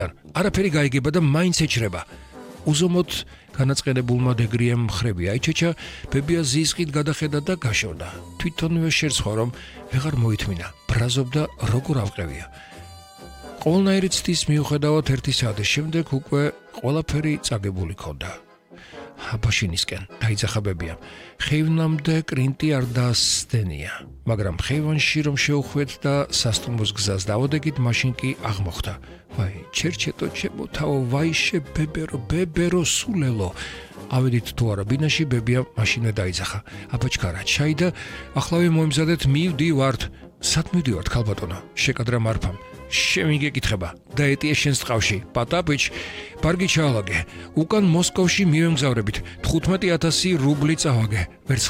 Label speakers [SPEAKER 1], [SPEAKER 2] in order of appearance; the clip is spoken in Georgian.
[SPEAKER 1] არაფერი გაიგება და მაინც ეჭრება. უზომოდ განაწყენებულმა დეგრიემ მხრები აიჩეჩა, ბებია ზისყით გადახედა და გაშორდა. თვითონვე შერცხვა, რომ ვეღარ მოითმინა, ბრაზობდა როგორ ავყევია. ყოველნაირი ცდის მიუხედავად 1 საათის შემდეგ უკვე ყველაფერი წაგებული ქონდა. აბაშინისკენ დაიძახა ბებიამ. ხეივნამდე კრინტი არ დასდენია, მაგრამ ხეივანში რომ შეუხვეთ და სასტუმროს გზას დავოდეგით, მაშინ კი აღმოხდა. ვაი, ჩერჩეტო ჩემო თავო, ვაიშე ბებერო სულელო. ავედით თუ არა ბინაში, ბებიამ მაშინვე დაიძახა. აბაჩქარა, ჩაი და ახლავე მოემზადეთ, მივდივართ. სად მივდივართ, ქალბატონო? შეკადრა მარფამ. შემიგეკითხება, დაეტია შენს ტყავში, პატაპიჩ, ბარგი ჩაალაგე, უკან მოსკოვში მივემგზავრებით, 15,000 რუბლი წავაგე, ვერც